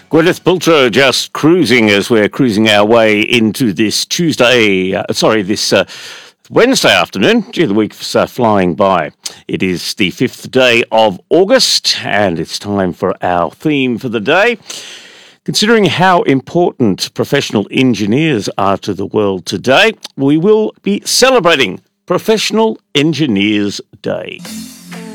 Gwyneth Paltrow just cruising as we're cruising our way into this Wednesday afternoon. Gee, the week's flying by. It is the 5th day of August, and it's time for our theme for the day. Considering how important professional engineers are to the world today, we will be celebrating Professional Engineers Day.